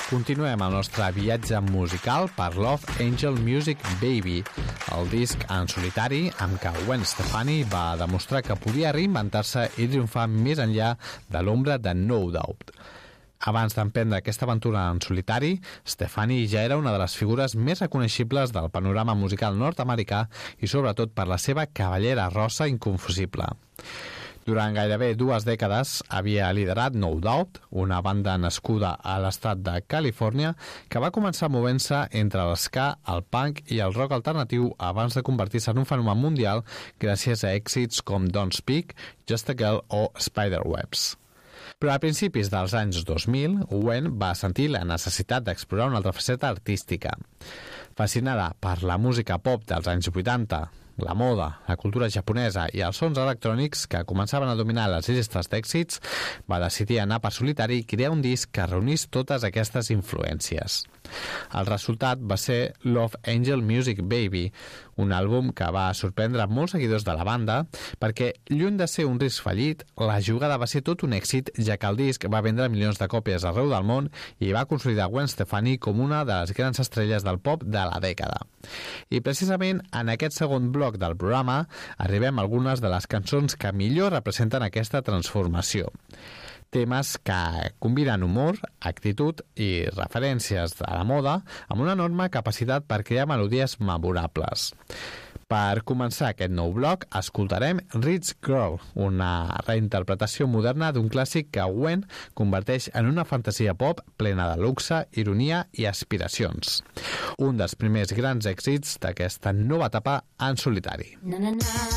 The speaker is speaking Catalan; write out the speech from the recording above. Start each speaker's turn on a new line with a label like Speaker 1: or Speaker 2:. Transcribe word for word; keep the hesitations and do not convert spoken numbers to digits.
Speaker 1: Continuem el nostre viatge musical per Love Angel Music Baby, el disc en solitari amb què Gwen Stefani va demostrar que podia reinventar-se i triomfar més enllà de l'ombra de No Doubt. Abans d'emprendre aquesta aventura en solitari, Stefani ja era una de les figures més reconeixibles del panorama musical nord-americà i sobretot per la seva cavallera rosa inconfusible. Durant gairebé dues dècades havia liderat No Doubt, una banda nascuda a l'estat de Califòrnia que va començar movent-se entre l'ska, el punk i el rock alternatiu abans de convertir-se en un fenomen mundial gràcies a èxits com Don't Speak, Just a Girl o Spiderwebs. Però a principis dels anys dos mil, Gwen va sentir la necessitat d'explorar una altra faceta artística. Fascinada per la música pop dels anys vuitanta, la moda, la cultura japonesa i els sons electrònics que començaven a dominar les llistes d'èxits, va decidir anar per solitari i crear un disc que reunís totes aquestes influències. El resultat va ser Love Angel Music Baby, un àlbum que va sorprendre molts seguidors de la banda perquè, lluny de ser un risc fallit, la jugada va ser tot un èxit, ja que el disc va vendre milions de còpies arreu del món i va consolidar Gwen Stefani com una de les grans estrelles del pop de la dècada. I precisament en aquest segon bloc del programa arribem a algunes de les cançons que millor representen aquesta transformació. Temes que combinen humor, actitud i referències de la moda amb una enorme capacitat per crear melodies memorables. Per començar aquest nou bloc, escoltarem Rich Girl, una reinterpretació moderna d'un clàssic que Gwen converteix en una fantasia pop plena de luxe, ironia i aspiracions. Un dels primers grans èxits d'aquesta nova etapa en solitari.
Speaker 2: Na, na, na.